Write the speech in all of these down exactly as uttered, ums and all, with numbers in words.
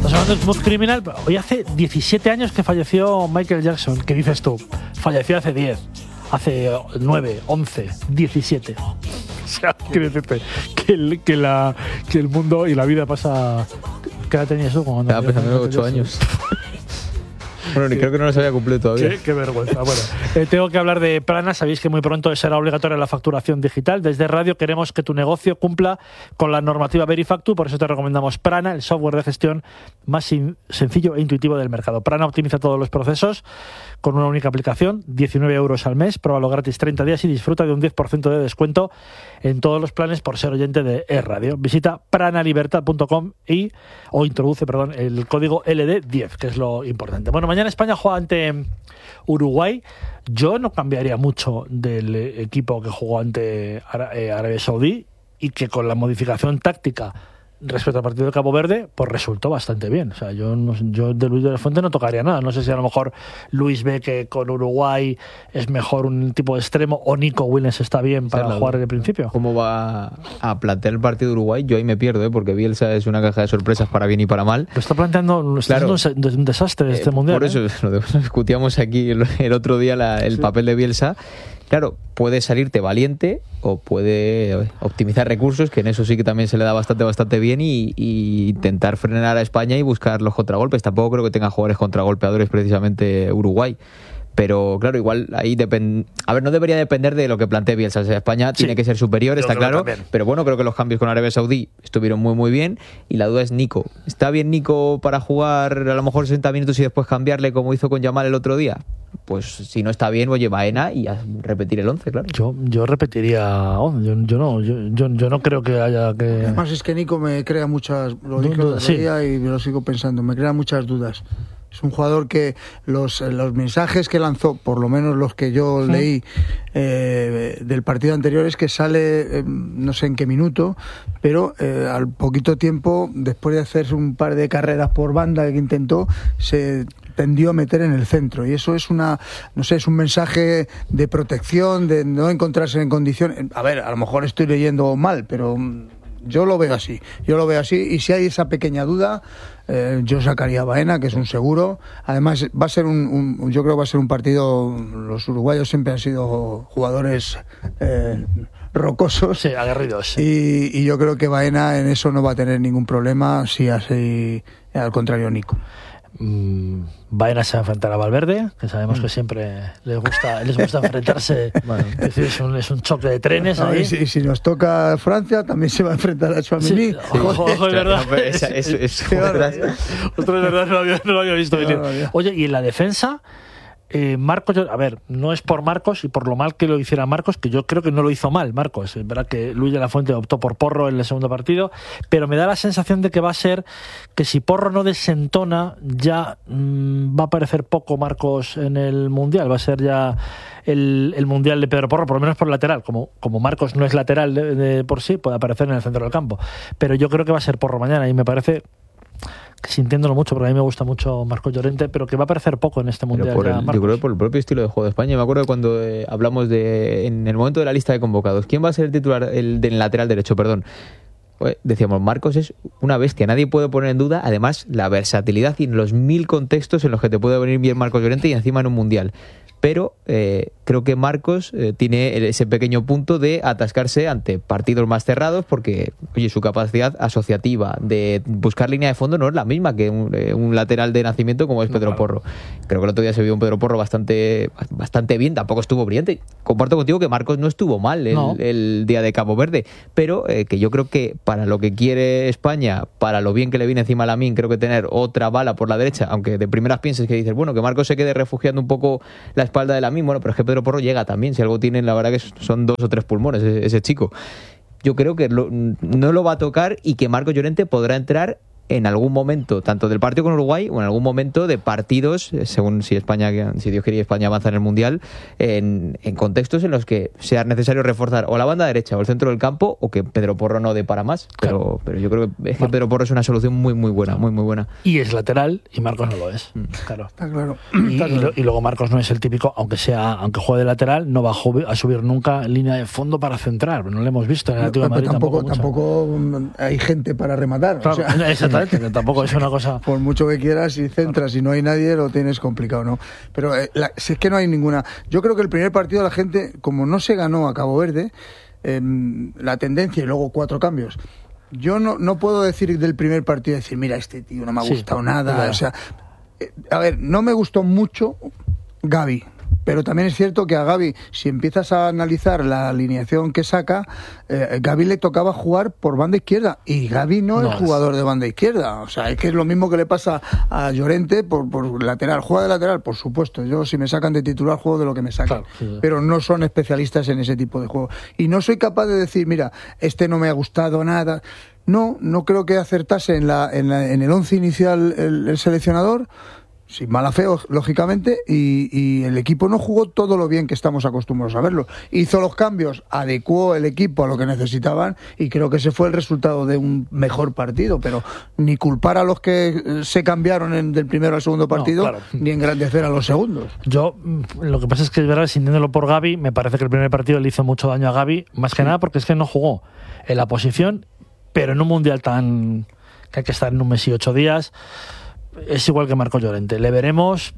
Estás hablando de Smooth Criminal. Hoy hace diecisiete años que falleció Michael Jackson. ¿Qué dices tú? Falleció hace diez, hace nueve, once, diecisiete. O sea, quiero decirte que el, que, la, que el mundo y la vida pasa. ¿Qué edad tenías tú? Cuando estaba pensando en ocho años. Bueno, ni creo que no los había cumplido todavía. Qué, qué vergüenza. Bueno, eh, tengo que hablar de Prana. Sabéis que muy pronto será obligatoria la facturación digital. Desde Radio queremos que tu negocio cumpla con la normativa Verifactu. Por eso te recomendamos Prana, el software de gestión más sin, sencillo e intuitivo del mercado. Prana optimiza todos los procesos con una única aplicación, diecinueve euros al mes. Pruébalo gratis treinta días y disfruta de un diez por ciento de descuento en todos los planes por ser oyente de E-Radio. Visita pranalibertad punto com y o introduce, perdón, el código L D diez, que es lo importante. Bueno, mañana España juega ante Uruguay. Yo no cambiaría mucho del equipo que jugó ante Arabia Saudí y que con la modificación táctica respecto al partido de Cabo Verde, pues resultó bastante bien. O sea, yo, no, yo de Luis de la Fuente no tocaría nada. No sé si a lo mejor Luis ve que con Uruguay es mejor un tipo de extremo o Nico Williams está bien para jugar desde el principio. ¿Cómo va a plantear el partido de Uruguay? Yo ahí me pierdo, ¿eh? Porque Bielsa es una caja de sorpresas para bien y para mal. Lo está planteando, lo está claro, haciendo un desastre este eh, mundial. Por eso ¿eh? lo discutíamos aquí el, el otro día la, el sí. papel de Bielsa. Claro, puede salirte valiente o puede optimizar recursos, que en eso sí que también se le da bastante, bastante bien, y, y intentar frenar a España y buscar los contragolpes. Tampoco creo que tenga jugadores contragolpeadores precisamente Uruguay. Pero claro, igual ahí depende. A ver, no debería depender de lo que plantee Bielsa. O sea, España sí. tiene que ser superior, está claro. Pero bueno, creo que los cambios con Arabia Saudí estuvieron muy, muy bien. Y la duda es Nico. ¿Está bien Nico para jugar a lo mejor sesenta minutos y después cambiarle como hizo con Yamal el otro día? Pues si no está bien, oye, Baena y a repetir el once, claro. Yo, yo repetiría. Oh, yo, yo no, yo, yo, yo no creo que haya que. Además es que Nico me crea muchas. Lo dije el otro día y me lo sigo pensando. Me crea muchas dudas. Es un jugador que los, los mensajes que lanzó, por lo menos los que yo sí. leí eh, del partido anterior, es que sale, eh, no sé en qué minuto, pero eh, al poquito tiempo, después de hacer un par de carreras por banda que intentó, se tendió a meter en el centro. Y eso es una, no sé, es un mensaje de protección, de no encontrarse en condiciones. A ver, a lo mejor estoy leyendo mal, pero yo lo veo así. Yo lo veo así. Y si hay esa pequeña duda, eh, yo sacaría a Baena, que es un seguro. Además, va a ser un, un, yo creo que va a ser un partido. Los uruguayos siempre han sido jugadores eh, rocosos. Sí, aguerridos. Sí. Y, y yo creo que Baena en eso no va a tener ningún problema, si así, al contrario, Nico. Baena se va a enfrentar a Valverde, que sabemos que siempre les gusta les gusta enfrentarse. Bueno, es, decir, es, un, es un choque de trenes ahí. Y si, si nos toca Francia, también se va a enfrentar a Tchouaméni. Sí, ojo, ojo, es verdad. No, esa, es, es, es, Ostras, es verdad, no lo había, no lo había visto venir. Oye, y en la defensa, eh, Marcos, a ver, no es por Marcos y por lo mal que lo hiciera Marcos, que yo creo que no lo hizo mal Marcos. Es verdad que Luis de la Fuente optó por Porro en el segundo partido, pero me da la sensación de que va a ser que si Porro no desentona, ya mmm, va a aparecer poco Marcos en el Mundial. Va a ser ya el, el Mundial de Pedro Porro, por lo menos por lateral. Como, como Marcos no es lateral de, de por sí, puede aparecer en el centro del campo. Pero yo creo que va a ser Porro mañana y me parece, sintiéndolo mucho, porque a mí me gusta mucho Marcos Llorente, pero que va a aparecer poco en este Mundial. Por el, ya, yo creo que por el propio estilo de juego de España. Me acuerdo de cuando eh, hablamos de, en el momento de la lista de convocados, ¿quién va a ser el titular, el del lateral derecho, perdón? Pues decíamos, Marcos es una bestia, nadie puede poner en duda, además, la versatilidad y los mil contextos en los que te puede venir bien Marcos Llorente y encima en un Mundial. Pero eh, creo que Marcos eh, tiene ese pequeño punto de atascarse ante partidos más cerrados porque, oye, su capacidad asociativa de buscar línea de fondo no es la misma que un, eh, un lateral de nacimiento como es Pedro no, claro. Porro. Creo que el otro día se vio un Pedro Porro bastante, bastante bien, tampoco estuvo brillante. Comparto contigo que Marcos no estuvo mal el, no. el día de Cabo Verde, pero eh, que yo creo que para lo que quiere España, para lo bien que le viene encima a Lamine, creo que tener otra bala por la derecha, aunque de primeras pienses que dices, bueno, que Marcos se quede refugiando un poco la espalda de Lamine, bueno, pero es que Pedro Porro llega también, si algo tiene, la verdad que son dos o tres pulmones ese, ese chico. Yo creo que lo, no lo va a tocar y que Marcos Llorente podrá entrar en algún momento, tanto del partido con Uruguay o en algún momento de partidos, según si España, si Dios quiere España avanza en el Mundial, en, en contextos en los que sea necesario reforzar o la banda derecha o el centro del campo o que Pedro Porro no dé para más. Pero, claro. pero yo creo que, es que Pedro Porro es una solución muy muy buena, muy muy buena. Y es lateral y Marcos no lo es. Claro. Está claro. Y, Está claro. y, y luego Marcos no es el típico, aunque sea, aunque juegue de lateral, no va a, a subir nunca en línea de fondo para centrar. No lo hemos visto en el Atlético de Madrid tampoco, tampoco, tampoco hay gente para rematar. Claro, o sea, Exactamente. Que tampoco es una cosa... Por mucho que quieras, si centras y no hay nadie, lo tienes complicado, ¿no? Pero eh, la, si es que no hay ninguna... Yo creo que el primer partido la gente, como no se ganó a Cabo Verde, eh, la tendencia y luego cuatro cambios... Yo no, no puedo decir del primer partido, decir, mira, este tío no me ha Sí, gustado nada. claro. O sea, eh, a ver, no me gustó mucho Gavi. Pero también es cierto que a Gavi, si empiezas a analizar la alineación que saca, eh, Gavi le tocaba jugar por banda izquierda. Y Gavi no, No es es. jugador de banda izquierda. O sea, es que es lo mismo que le pasa a Llorente por, por lateral. ¿Juega de lateral? Por supuesto. Yo, si me sacan de titular, juego de lo que me sacan. Claro, sí, sí. Pero no son especialistas en ese tipo de juego. Y no soy capaz de decir, mira, este no me ha gustado nada. No, no creo que acertase en, la, en, la, en el once inicial el, el seleccionador, sin mala fe, lógicamente, y, y el equipo no jugó todo lo bien que estamos acostumbrados a verlo. Hizo los cambios, adecuó el equipo a lo que necesitaban y creo que ese fue el resultado de un mejor partido, pero ni culpar a los que se cambiaron en, del primero al segundo partido, No, claro. ni engrandecer a los segundos. Yo, lo que pasa es que es verdad, sintiéndolo por Gavi, me parece que el primer partido le hizo mucho daño a Gavi, más que nada porque es que no jugó en la posición, pero en un mundial tan que hay que estar en un mes y ocho días. Es igual que Marco Llorente. Le veremos.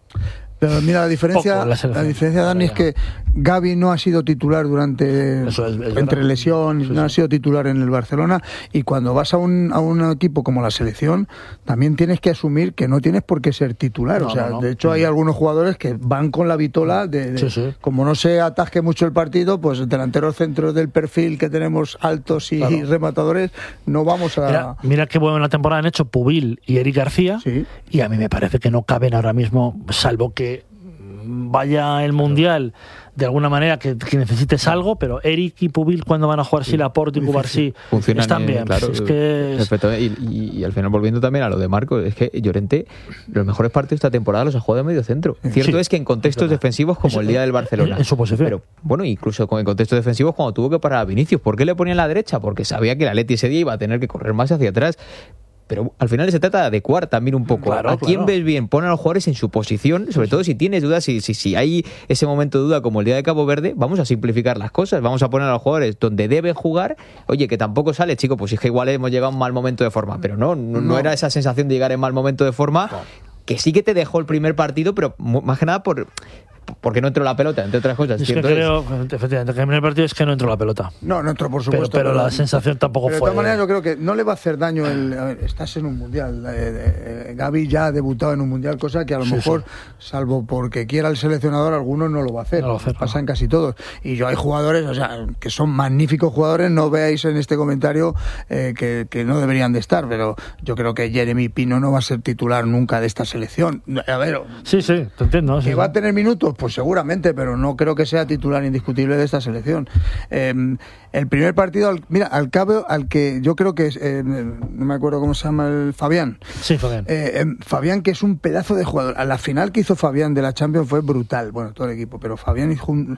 Pero mira, la diferencia, Poco, la la, diferencia, Dani, es que Gavi no ha sido titular durante Eso es- es entre verdad. lesiones, Sí, no sí. ha sido titular en el Barcelona, y cuando vas a un, a un equipo como la selección, también tienes que asumir que no tienes por qué ser titular. No, o sea, no, no. de hecho hay algunos jugadores que van con la vitola de, de- Sí, sí. como no se atasque mucho el partido, pues delanteros centros del perfil que tenemos altos y, Claro. y rematadores, no vamos a... Mira, mira qué buena temporada han hecho Pubil y Eric García. Sí. Y a mí me parece que no caben ahora mismo, salvo que vaya el Mundial de alguna manera que, que necesites algo, pero Eric y Pubil cuando van a jugar sí, Laporte y Cubarsí Funcionan están eh, bien. claro, es que es- perfecto. Y, y- y al final, volviendo también a lo de Marco, es que Llorente, los mejores partidos de esta temporada los ha jugado de medio centro. Cierto Sí, es que en contextos es verdad. defensivos como Eso, el día del Barcelona. en su posición. Pero bueno, incluso con- en contextos defensivos cuando tuvo que parar a Vinicius. ¿Por qué le ponía en la derecha? Porque sabía que el Atleti ese día iba a tener que correr más hacia atrás. Pero al final se trata de adecuar también un poco. Claro, ¿A quién claro. ves bien? Pon a los jugadores en su posición, sobre todo si tienes dudas, si, si, si hay ese momento de duda como el día de Cabo Verde, vamos a simplificar las cosas, vamos a poner a los jugadores donde deben jugar. Oye, que tampoco sale, chico, pues es que igual hemos llegado a un mal momento de forma, pero no, no, no No. era esa sensación de llegar en mal momento de forma, que sí que te dejó el primer partido, pero mu- más que nada por... porque no entró la pelota, entre otras cosas. es que Cierto es. creo, efectivamente, que en el partido es que no entró la pelota. No, no entró, por Pero, supuesto. pero la sensación tampoco pero fue. de todas maneras, yo creo que no le va a hacer daño el. A ver, estás en un mundial. Eh, eh, Gavi ya ha debutado en un mundial, cosa que a lo Sí, mejor, sí. salvo porque quiera el seleccionador, algunos no lo va a hacer. No lo va a hacer, Pasa no. en casi todos. Y yo hay jugadores, o sea, que son magníficos jugadores. No veáis en este comentario eh, que, que no deberían de estar, pero yo creo que Jeremy Pino no va a ser titular nunca de esta selección. A ver, Sí, sí, te entiendo. sí, ¿que sí. va a tener minutos? Pues seguramente, pero no creo que sea titular indiscutible de esta selección. Eh, el primer partido, al- mira, al cabo, al que yo creo que es, eh, no me acuerdo cómo se llama, el Fabián. Sí, fue bien. Eh, eh, Fabián, que es un pedazo de jugador. A la final que hizo Fabián de la Champions fue brutal, bueno, todo el equipo, pero Fabián hizo un...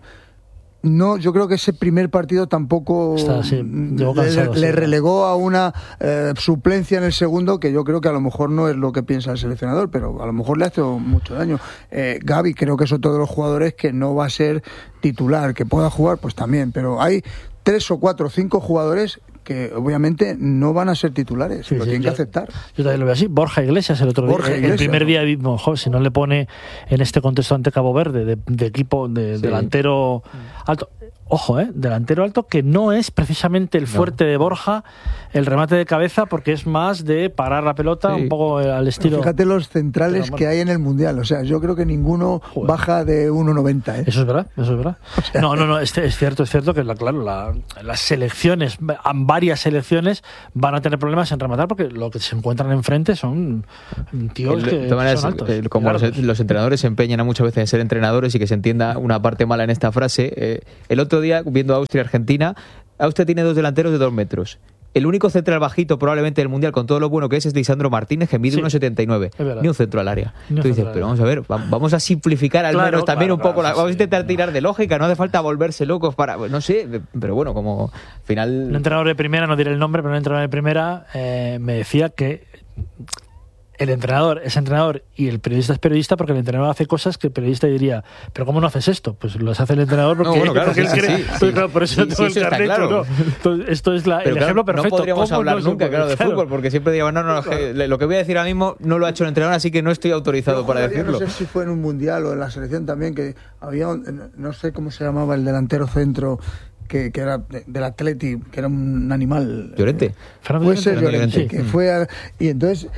No, yo creo que ese primer partido tampoco Está, sí, llegó le, cansado, le sí. relegó a una eh, suplencia en el segundo, que yo creo que a lo mejor no es lo que piensa el seleccionador, pero a lo mejor le hace mucho daño. Eh, Gavi creo que es otro de los jugadores que no va a ser titular, que pueda jugar, pues también, pero hay tres o cuatro o cinco jugadores que obviamente no van a ser titulares, Sí, lo sí, tienen yo- que aceptar. Yo también lo veo así. Borja Iglesias el otro Borja día. El Iglesias, primer ¿no? día, vimos, jo, si no le pone en este contexto ante Cabo Verde, de, de equipo, de Sí. delantero alto. Ojo, ¿eh? Delantero alto que no es precisamente el fuerte de Borja, el remate de cabeza, porque es más de parar la pelota, Sí. un poco eh, al Pero estilo. fíjate los centrales Pero, bueno. que hay en el Mundial, o sea, yo creo que ninguno Joder. baja de uno noventa, ¿eh? Eso es verdad, eso es verdad. No, no, no, es, es cierto, es cierto que la, claro, la- las selecciones, varias selecciones van a tener problemas en rematar porque lo que se encuentran enfrente son tíos El- que de todas maneras, son altos. eh, como los, largos. los entrenadores se empeñan a muchas veces en ser entrenadores y que se entienda una parte mala en esta frase, eh, el otro día, viendo Austria-Argentina, Austria tiene dos delanteros de dos metros. El único central bajito probablemente del Mundial, con todo lo bueno que es, es Lisandro Martínez, que mide Sí, uno setenta y nueve. es verdad. Ni un centro al área. Ni un Tú dices, centro al pero área. vamos a ver, va- vamos a simplificar al Claro, menos también claro, un poco, claro, la- vamos a sí, intentar no. tirar de lógica, no hace falta volverse locos para, no sé, pero bueno, como al Un final... entrenador de primera, no diré el nombre, pero un entrenador de primera eh, me decía que el entrenador es entrenador y el periodista es periodista porque el entrenador hace cosas que el periodista diría, pero ¿cómo no haces esto? Pues lo hace el entrenador porque, no, bueno, claro, porque sí, él quiere. Sí, sí, pues, claro, por eso sí, tengo sí, el carnet. Claro. ¿No? Entonces, esto es la, el claro, ejemplo perfecto. No podríamos hablar no nunca, claro, de claro. fútbol, porque siempre digamos, no, no, no claro. lo que voy a decir ahora mismo no lo ha hecho el entrenador, así que no estoy autorizado para decirlo. No sé si fue en un mundial o en la selección también, que había, un, no sé cómo se llamaba el delantero centro, Que, que era de, del Atleti, que era un animal. Llorente. Eh, puede ser Llorente, sí. que fue a, y entonces,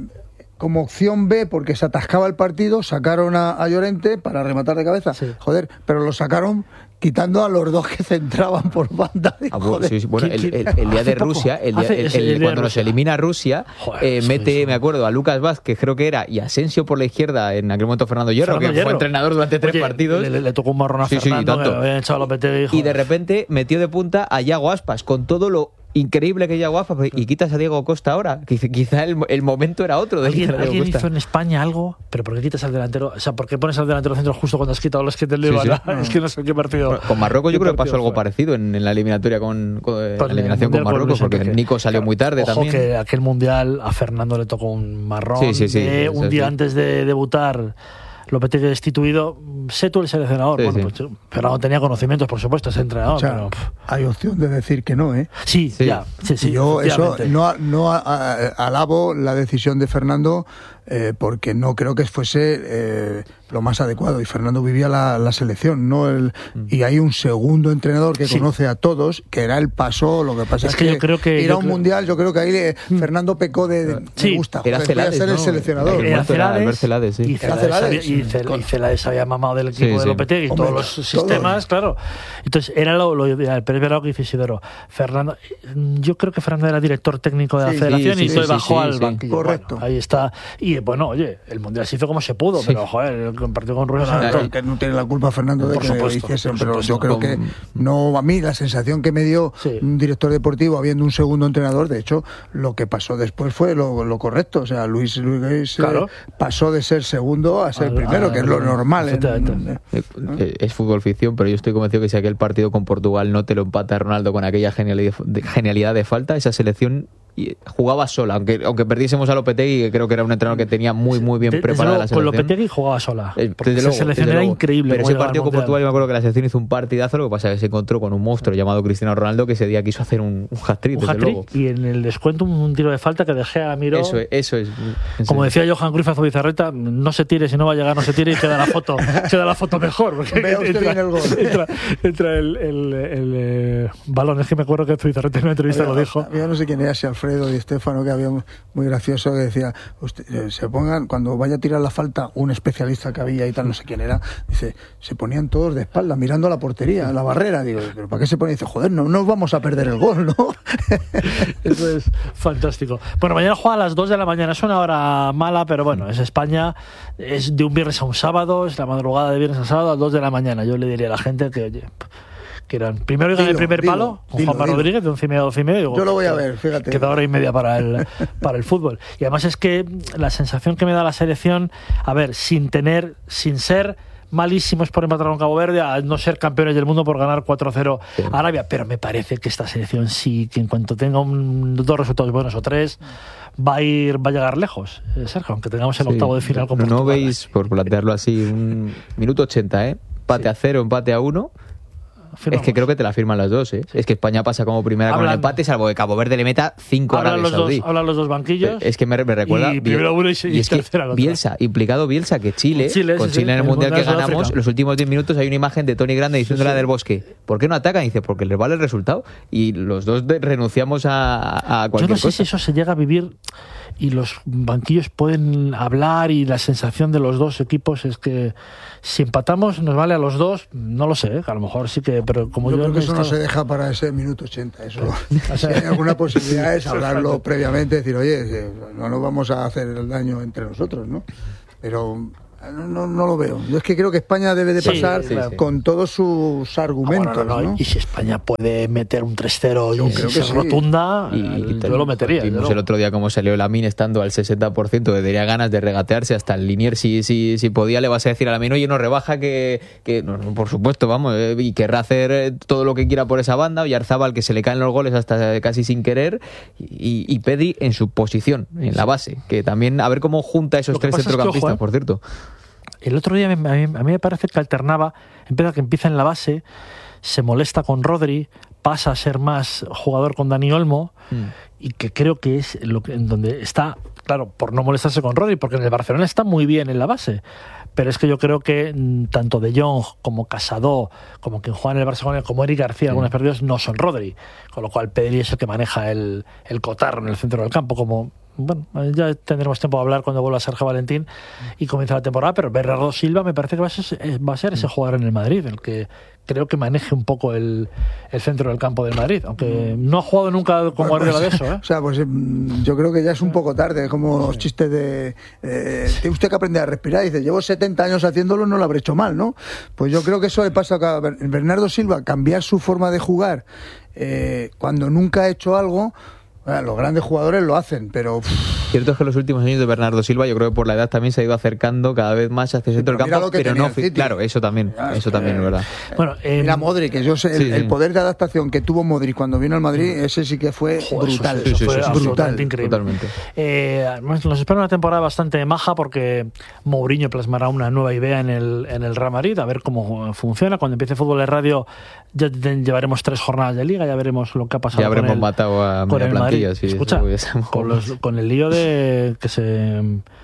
como opción B, porque se atascaba el partido, sacaron a, a Llorente para rematar de cabeza. Sí. Joder, pero lo sacaron quitando a los dos que centraban por banda. Ah, bueno, sí, sí. bueno el, el, el día de Rusia, el día, el, el, el, cuando nos elimina Rusia, joder, eh, mete, sí, me acuerdo, a Lucas Vázquez, creo que era, y Asensio por la izquierda, en aquel momento Fernando Hierro, Fernando que Hierro. fue entrenador durante tres Oye, partidos. Le, le, le tocó un marrón a sí, Fernando, sí, y, tanto. Que echado Lopetegui, y de repente metió de punta a Iago Aspas, con todo lo increíble que Iago Aspas, y quitas a Diego Costa ahora, que quizá el, el momento era otro. De ¿Alguien, ¿alguien hizo en España algo? ¿Pero por qué quitas al delantero? O sea, ¿por qué pones al delantero centro justo cuando has quitado los que te le iban? Sí, sí. Es que no sé qué partido. Bueno, con Marruecos yo creo que pasó algo fue? parecido en, en la eliminatoria con, con eh, la eliminación con Marruecos, porque que, Nico salió claro, muy tarde ojo también. Que aquel mundial a Fernando le tocó un marrón. Sí, sí, sí, de, sí, un sí, día sí. antes de debutar. Lopetegui destituido, sé tú el seleccionador. Sí, bueno, sí. Pues Fernando tenía conocimientos, por supuesto, es entrenador. O sea, pero... hay opción de decir que no, ¿eh? Sí, sí. ya. Sí, sí, yo eso no, no a, a, alabo la decisión de Fernando eh, porque no creo que fuese eh, lo más adecuado. Y Fernando vivía la, la selección, no el mm. y hay un segundo entrenador que sí. conoce a todos, que era el paso. Lo que pasa es, es que, que yo creo que ir a un creo... mundial, yo creo que ahí eh, Fernando pecó de, de sí. me gusta. Era Celades, ser ¿no? el seleccionador. Era Celades, Celades, sí. y Celades, y Celades había mamado del equipo sí, de Lopetegui, sí. todos Hombre, los sistemas, todo. claro. Entonces era lo, lo ideal, pero es verdad lo que dice Isidoro. Fernando, yo creo que Fernando era director técnico de la sí, federación sí, y sí, entonces sí, bajó sí, al sí, banquillo. Correcto. Bueno, ahí está. Y bueno, oye, el mundial se hizo como se pudo, sí. pero joder, el partido con Rusia. No, no, que no tiene la culpa Fernando de por que supuesto, hiciesen, pero yo creo que no, a mí la sensación que me dio sí. un director deportivo habiendo un segundo entrenador, de hecho, lo que pasó después fue lo, lo correcto. O sea, Luis Luis claro. eh, pasó de ser segundo a ser al, primero, al, que es lo normal. En, ¿no? Es fútbol ficción, pero yo estoy convencido que si aquel partido con Portugal no te lo empata Ronaldo con aquella genialidad de, genialidad de falta, esa selección jugaba sola, aunque aunque perdiésemos a Lopetegui, que creo que era un entrenador que tenía muy muy bien de, preparada la selección. Con Lopetegui jugaba sola, porque desde esa luego, selección era luego. increíble. Pero ese partido con Portugal, yo me acuerdo que la selección hizo un partidazo, lo que pasa es que se encontró con un monstruo llamado Cristiano Ronaldo, que ese día quiso hacer un, un hat-trick, desde luego. Y en el descuento un tiro de falta que dejé a Miró. Eso es, eso es. Como decía Johan Cruyff a Zubizarreta, no se tire, si no va a llegar, no se tire y queda la foto, queda la foto mejor. Porque Vea usted entra, bien el gol. Entra, entra el, el, el, el eh, balón. Es que me acuerdo que Zubizarreta en una entrevista había, lo dijo. Había no sé quién era, si Alfredo y Estefano, que había muy gracioso, que decía, usted, se pongan, cuando vaya a tirar la falta, un especialista que había y tal, no sé quién era, dice, se ponían todos de espalda, mirando a la portería, a la barrera. Digo, ¿pero para qué se ponen? Dice, joder, no nos vamos a perder el gol, ¿no? Eso es fantástico. Bueno, mañana juega a las dos de la mañana, es una hora mala, pero bueno, es España, es de un viernes a un sábado, es la madrugada de viernes a sábado a las dos de la mañana. Yo le diría a la gente que, oye, que eran primero iban el primer dilo, palo con dilo, Juanma dilo. Rodríguez de once y media a doce y media. Digo, yo lo voy a ver, fíjate. Queda hora y media para el, para el fútbol. Y además es que la sensación que me da la selección, a ver, sin tener, sin ser malísimos por empatar con Cabo Verde, a no ser campeones del mundo por ganar cuatro cero sí. a Arabia, pero me parece que esta selección sí, que en cuanto tenga un, dos resultados buenos o tres, va a ir, va a llegar lejos, eh, Sergio, aunque tengamos el sí. octavo de final con Portugal. No veis, por plantearlo así, un minuto ochenta, ¿eh? Empate sí. a cero, empate a uno. Firmamos. Es que creo que te la firman las dos, ¿eh? Sí. Es que España pasa como primera hablan, con el empate, salvo que Cabo Verde le meta cinco a Arabia Saudí. Hablan los dos banquillos. Es que me, me recuerda... Y primero uno y, y, y es que Bielsa, implicado Bielsa, que Chile, Chile con sí, Chile sí, en el, el Mundial que ganamos, los últimos diez minutos hay una imagen de Tony Grande diciéndole sí, sí. del Bosque, ¿por qué no atacan? Y dice, porque les vale el resultado. Y los dos de, renunciamos a, a cualquier cosa. Yo no sé cosa. si eso se llega a vivir y los banquillos pueden hablar y la sensación de los dos equipos es que si empatamos nos vale a los dos, no lo sé, ¿eh? A lo mejor sí que, pero como yo, yo creo que eso estado... no se deja para ese minuto ochenta, eso. O sea, si hay alguna posibilidad es hablarlo previamente, decir, oye, no nos vamos a hacer el daño entre nosotros, ¿no? Pero No, no, no lo veo. Yo es que creo que España debe de pasar sí, sí, sí. con todos sus argumentos. Ah, bueno, no, no, ¿no? Y si España puede meter un tres cero y se sí. rotunda, y, y yo lo metería. Vimos el otro día cómo salió Lamín estando al sesenta por ciento, que tenía ganas de regatearse hasta el Linier. Si, si, si podía, le vas a decir a Lamín, oye, no rebaja, que, que no, por supuesto, vamos, eh, y querrá hacer todo lo que quiera por esa banda. Y Arzabal, que se le caen los goles hasta casi sin querer. Y, y Pedri en su posición, en la base. Que también, a ver cómo junta esos tres centrocampistas, es que, ojo, ¿eh? por cierto. El otro día a mí, a mí me parece que alternaba, empieza que empieza en la base, se molesta con Rodri, pasa a ser más jugador con Dani Olmo mm. y que creo que es lo que, en donde está, claro, por no molestarse con Rodri, porque en el Barcelona está muy bien en la base, pero es que yo creo que mm, tanto De Jong como Casado, como quien juega en el Barcelona, como Eric García, mm. algunos partidos no son Rodri, con lo cual Pedri es el que maneja el, el cotarro en el centro del campo, como... Bueno, ya tendremos tiempo de hablar cuando vuelva Sergio Valentín y comienza la temporada, pero Bernardo Silva me parece que va a ser, va a ser ese jugador en el Madrid, el que creo que maneje un poco el, el centro del campo del Madrid, aunque no ha jugado nunca con Guardiola de eso, ¿eh? O sea, pues yo creo que ya es un poco tarde, como los chistes de eh, tiene usted que aprender a respirar, dice, llevo setenta años haciéndolo, no lo habré hecho mal, ¿no? Pues yo creo que eso le pasa a Bernardo Silva, cambiar su forma de jugar eh, cuando nunca ha hecho algo. Bueno, los grandes jugadores lo hacen, pero... Cierto es que en los últimos años de Bernardo Silva, yo creo que por la edad también se ha ido acercando cada vez más hacia el centro del campo, pero no... Claro, eso también, ya, eso también es verdad. Bueno, eh, mira Modric, que yo sé, el, sí, sí. el poder de adaptación que tuvo Modric cuando vino al Madrid, ese sí que fue Joder, brutal. Eso, eso, eso fue sí, sí, brutal, increíble. Totalmente. Eh, nos espera una temporada bastante maja porque Mourinho plasmará una nueva idea en el, en el Real Madrid, a ver cómo funciona. Cuando empiece Fútbol de Radio ya llevaremos tres jornadas de Liga, ya veremos lo que ha pasado. Ya habremos con el, matado a media plantilla. Sí, escucha, con, los, con el lío de que se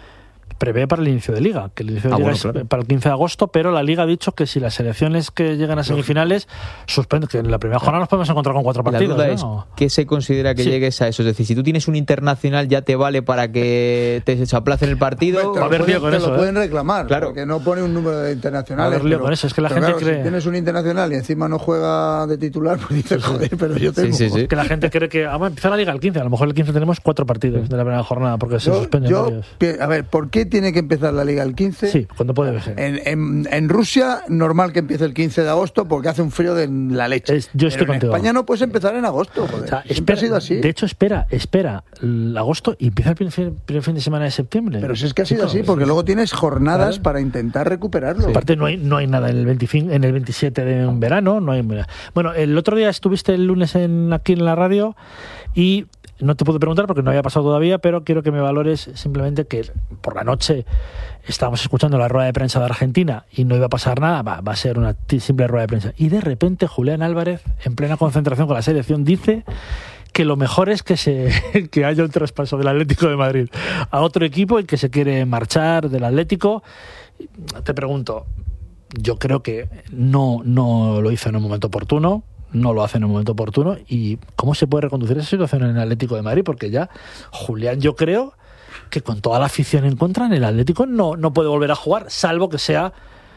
prevé para el inicio de Liga, que el inicio de ah, Liga bueno, es claro. para el quince de agosto, pero la Liga ha dicho que si las selecciones que llegan a semifinales suspenden, que en la primera jornada nos podemos encontrar con cuatro partidos. La duda ¿no? es, ¿qué se considera que sí. llegues a eso? Es decir, si tú tienes un internacional ya te vale para que te se aplacen el partido. Va a haber lío con eso. Te lo pueden reclamar, claro. porque no pone un número de internacionales. Va a haber lío con eso, es que la gente claro, cree... Si tienes un internacional y encima no juega de titular, pues dices, joder, pero yo tengo... Sí, sí, sí. Que la gente cree que, ah, bueno, empieza la Liga el quince, a lo mejor el quince tenemos cuatro partidos de la primera jornada, porque se yo, suspenden yo, varios. A ver, ¿por qué tiene que empezar la Liga el quince? Sí, cuando puede ser. En, en, en Rusia, normal que empiece el quince de agosto porque hace un frío de la leche. Es, yo estoy Pero en contigo. España no puedes empezar en agosto. Joder. O sea, espera, ha sido así. De hecho, espera, espera el agosto y empieza el primer fin, primer fin de semana de septiembre. Pero si es que ha sido sí, así, porque luego tienes jornadas claro. para intentar recuperarlo. Sí. Aparte, no hay, no hay nada en el, veinticinco, en el veintisiete de verano. No hay. Bueno, el otro día estuviste el lunes en, aquí en la radio y no te pude preguntar porque no había pasado todavía, pero quiero que me valores simplemente que por la noche estábamos escuchando la rueda de prensa de Argentina y no iba a pasar nada, va, va a ser una simple rueda de prensa. Y de repente Julián Álvarez, en plena concentración con la selección, dice que lo mejor es que se que haya un traspaso del Atlético de Madrid a otro equipo y que se quiere marchar del Atlético. Te pregunto, yo creo que no, no lo hizo en un momento oportuno, no lo hace en un momento oportuno. ¿Y cómo se puede reconducir esa situación en el Atlético de Madrid? Porque ya Julián, yo creo que con toda la afición en contra, en el Atlético no, no puede volver a jugar, salvo que sea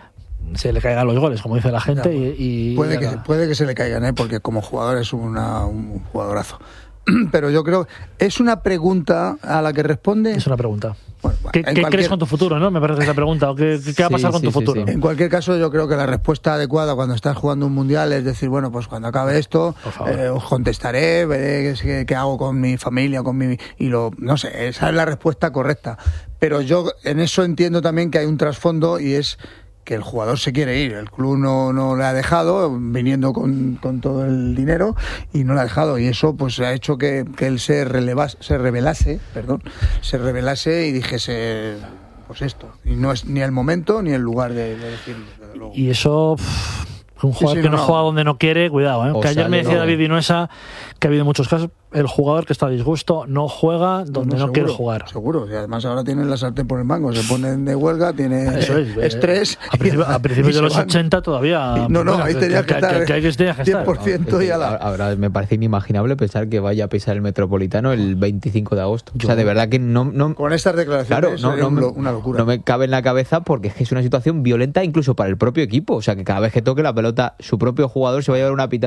se le caigan los goles, como dice la gente. Ya, y, y puede, que, puede que se le caigan, ¿eh? Porque como jugador es una, un jugadorazo. Pero yo creo, ¿es una pregunta a la que responde? Es una pregunta. Bueno, ¿Qué, ¿qué cualquier... crees con tu futuro, no? Me parece esa pregunta. ¿O qué, qué va a pasar sí, con sí, tu sí, futuro? Sí. En cualquier caso, yo creo que la respuesta adecuada cuando estás jugando un mundial es decir, bueno, pues cuando acabe esto, eh, os contestaré, veré qué, qué hago con mi familia, con mi y lo, no sé, esa es la respuesta correcta. Pero yo en eso entiendo también que hay un trasfondo y es que el jugador se quiere ir, el club no, no le ha dejado, viniendo con, con todo el dinero, y no le ha dejado, y eso pues ha hecho que, que él se relevase, se revelase, perdón, se revelase y dijese pues esto, y no es ni el momento ni el lugar de, de decirlo, desde luego. Y eso... Pff, un jugador sí, sí, que no, no juega donde no quiere, cuidado, ¿eh? Que ayer me decía no. David Vinuesa que ha habido muchos casos, el jugador que está a disgusto no juega donde no, no seguro, quiere jugar. Seguro, y además ahora tienen la sartén por el mango, se ponen de huelga, tiene Eso es, estrés. A, principio, a principios de los ochenta todavía... No, no, ahí tenía que, que, que, que, que, que, que diez por ciento y a la... Ahora me parece inimaginable pensar que vaya a pisar el Metropolitano el veinticinco de agosto. Yo, o sea, de verdad que no... no con estas declaraciones claro, no, no, una locura. No me cabe en la cabeza porque es que es una situación violenta incluso para el propio equipo. O sea, que cada vez que toque la pelota su propio jugador se va a llevar una pitada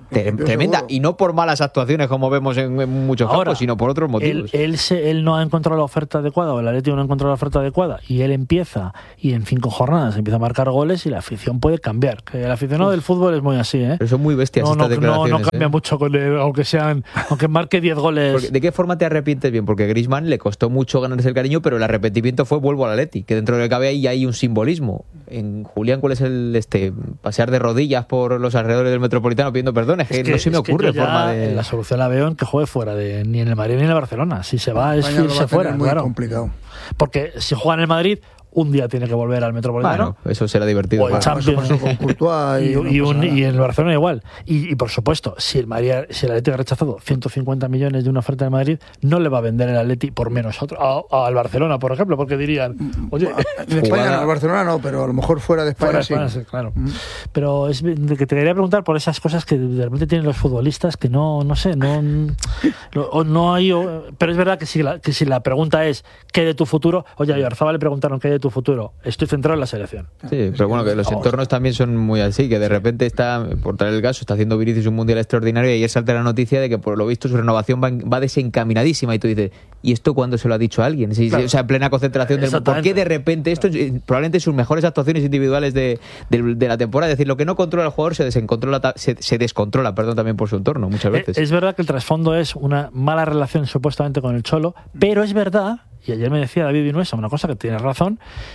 tremenda, seguro. Y no por malas actuaciones como vemos en, en muchos Ahora, campos, sino por otros motivos. Él, él, se, él no ha encontrado la oferta adecuada, o el Atlético no ha encontrado la oferta adecuada, y él empieza, y en cinco jornadas empieza a marcar goles, y la afición puede cambiar. Que el aficionado Uf. del fútbol es muy así, ¿eh? Pero son muy bestias no, estas no, declaraciones. No, no cambia ¿eh? mucho, con el, aunque sean, aunque marque diez goles. Porque, ¿de qué forma te arrepientes bien? Porque Griezmann le costó mucho ganarse el cariño, pero el arrepentimiento fue vuelvo al Atleti, que dentro de lo que cabe ahí hay un simbolismo. En Julián, ¿cuál es el este pasear de rodillas por los alrededores del Metropolitano pidiendo perdón? Es que, es que no se me ocurre forma de... La solución la veo en que juegue fuera de ni en el Madrid ni en el Barcelona. Si se va, es irse fuera, muy claro. complicado. Porque si juega en el Madrid, un día tiene que volver al Metropolitano. Bueno, eso será divertido. O el Champions. Con Courtois y, y, y, un, y en el Barcelona igual. Y, y por supuesto, si el Madrid, si el Atleti ha rechazado ciento cincuenta millones de una oferta de Madrid, no le va a vender el Atleti por menos otro, a, al Barcelona, por ejemplo, porque dirían, oye, en España no, al Barcelona no, pero a lo mejor fuera de España, fuera de España sí. sí, claro. Mm. Pero es de que te quería preguntar por esas cosas que de repente tienen los futbolistas que no, no sé, no, no, no hay. Pero es verdad que si la, que si la pregunta es ¿qué de tu futuro? Oye, a Oyarzabal le preguntaron ¿qué de tu futuro? Estoy centrado en la selección. Sí, pero bueno, que los entornos también son muy así, que de repente está, por traer el caso, está haciendo Vinicius un mundial extraordinario y ayer salta la noticia de que por lo visto su renovación va, va desencaminadísima y tú dices, ¿y esto cuándo se lo ha dicho a alguien? Sí, claro. O sea, en plena concentración del... ¿Por qué de repente esto, probablemente sus mejores actuaciones individuales de, de, de la temporada, es decir, lo que no controla el jugador se descontrola, se, se descontrola, perdón, también por su entorno muchas veces. Es, es verdad que el trasfondo es una mala relación supuestamente con el Cholo, pero es verdad, y ayer me decía David Vinuesa una cosa que tiene razón,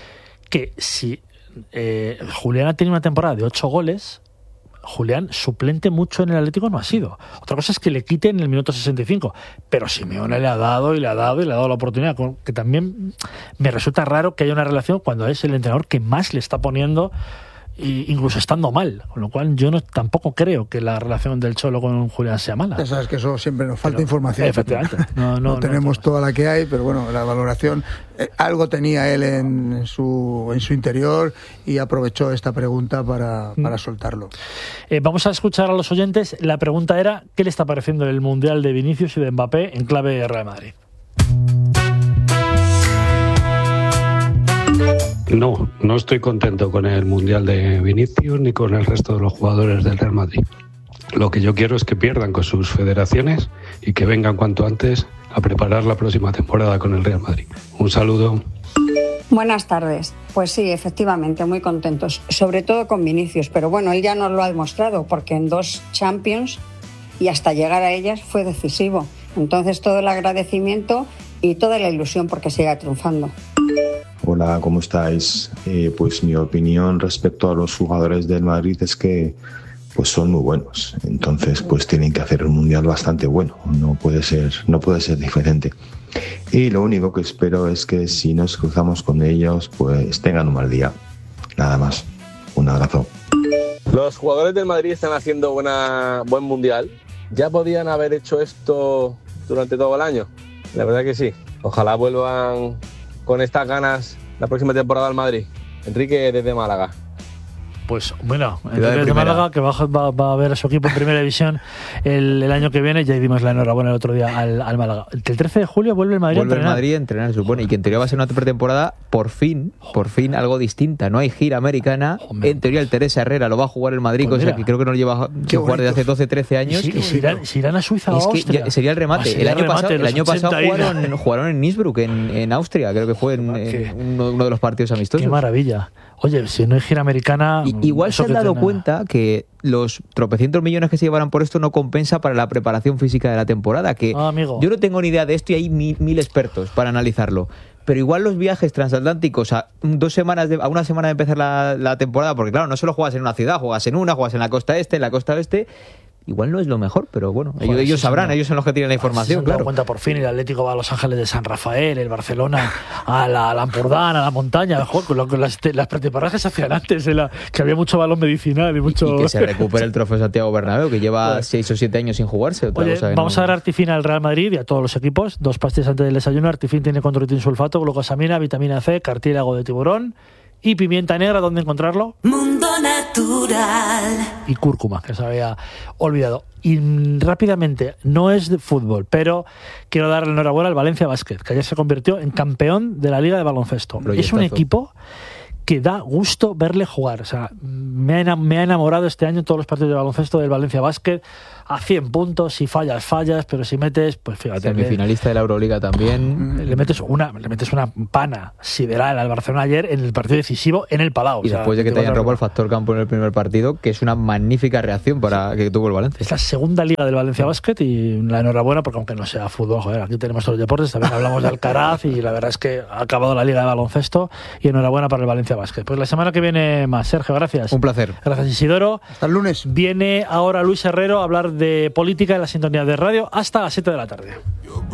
que si eh, Julián ha tenido una temporada de ocho goles, Julián suplente mucho en el Atlético no ha sido. Otra cosa es que le quiten en el minuto sesenta y cinco, pero Simeone le ha dado y le ha dado y le ha dado la oportunidad, que también me resulta raro que haya una relación cuando es el entrenador que más le está poniendo, incluso estando mal, con lo cual yo no tampoco creo que la relación del Cholo con Julián sea mala. Ya sabes que eso siempre nos falta pero, información. Efectivamente. No, no, no tenemos no, toda la que hay, pero bueno, la valoración, eh, algo tenía él en, en su en su interior y aprovechó esta pregunta para, mm. para soltarlo. Eh, vamos a escuchar a los oyentes. La pregunta era, ¿qué le está pareciendo el Mundial de Vinicius y de Mbappé en clave Real Madrid? No, no estoy contento con el Mundial de Vinicius ni con el resto de los jugadores del Real Madrid. Lo que yo quiero es que pierdan con sus federaciones y que vengan cuanto antes a preparar la próxima temporada con el Real Madrid. Un saludo. Buenas tardes. Pues sí, efectivamente, muy contentos, sobre todo con Vinicius, pero bueno, él ya nos lo ha demostrado porque en dos Champions y hasta llegar a ellas fue decisivo. Entonces todo el agradecimiento y toda la ilusión porque siga triunfando. Hola, ¿cómo estáis? Eh, pues mi opinión respecto a los jugadores del Madrid es que pues son muy buenos. Entonces, pues tienen que hacer un mundial bastante bueno. No puede ser, no puede ser diferente. Y lo único que espero es que si nos cruzamos con ellos, pues tengan un mal día. Nada más. Un abrazo. Los jugadores del Madrid están haciendo buena, buen mundial. ¿Ya podían haber hecho esto durante todo el año? La verdad que sí. Ojalá vuelvan con estas ganas la próxima temporada al Madrid. Enrique desde Málaga. Pues bueno, Enrique de Málaga, que va, va, va a ver a su equipo en primera división el, el año que viene. Ya dimos la enhorabuena el otro día al, al Málaga. El trece de julio vuelve el Madrid vuelve a entrenar. el Madrid a entrenar, se supone. Y que en teoría va a ser una pretemporada, por fin, por fin algo distinta. No hay gira americana. Hombre. En teoría el Teresa Herrera lo va a jugar el Madrid, pues cosa mira, que creo que no lo lleva sin jugar desde hace doce, trece años. Si, si, irán, si irán a Suiza o a Austria. Ya, sería el remate. Ah, el año remate, pasado, el año pasado jugaron, jugaron en Innsbruck, en, en Austria. Creo que fue en, en uno, uno de los partidos amistosos. Qué maravilla. Oye, si no hay gira americana... Y, igual se han dado tiene... cuenta que los tropecientos millones que se llevarán por esto no compensa para la preparación física de la temporada. Que ah, amigo. Yo no tengo ni idea de esto y hay mil, mil expertos para analizarlo. Pero igual los viajes transatlánticos a dos semanas de, a una semana de empezar la, la temporada, porque claro, no solo juegas en una ciudad, juegas en una, juegas en la costa este, en la costa oeste... Igual no es lo mejor, pero bueno, Joder, ellos, ellos sabrán, ellos son los que tienen la información, se claro. cuenta por fin, el Atlético va a Los Ángeles de San Rafael, el Barcelona a la, a la Ampurdán, a la montaña, joder, con, lo, con las, las pretemporadas que se hacían antes, la, que había mucho balón medicinal y mucho... Y que se recupere el trofeo Santiago Bernabéu, que lleva Joder. seis o siete años sin jugarse. Otra Oye, cosa vamos no... a dar Artifin al Real Madrid y a todos los equipos, dos pastillas antes del desayuno. Artifin tiene condroitin sulfato, glucosamina, vitamina C, cartílago de tiburón y pimienta negra. ¿Dónde encontrarlo? Mundo Natural. Y cúrcuma, que se había olvidado. Y rápidamente, no es de fútbol, pero quiero darle enhorabuena al Valencia Basket, que ayer se convirtió en campeón de la Liga de Baloncesto. Proyectazo. Es un equipo que da gusto verle jugar. O sea, me ha, me ha enamorado este año todos los partidos de baloncesto del Valencia Basket. A cien puntos, si fallas, fallas, pero si metes, pues fíjate. Semifinalista de la Euroliga también. Le metes una, le metes una pana sideral al Barcelona ayer en el partido decisivo en el Palau. Y o sea, después de que te hayan robado el factor campo en el primer partido, que es una magnífica reacción para sí. que tuvo el Valencia. Es la segunda liga del Valencia Basket y la enhorabuena, porque aunque no sea fútbol, joder, aquí tenemos todos los deportes, también hablamos de Alcaraz y la verdad es que ha acabado la liga de baloncesto y enhorabuena para el Valencia Basket. Pues la semana que viene más, Sergio, gracias. Un placer. Gracias, Isidoro. Hasta el lunes. Viene ahora Luis Herrero a hablar de política en la sintonía de radio hasta las siete de la tarde.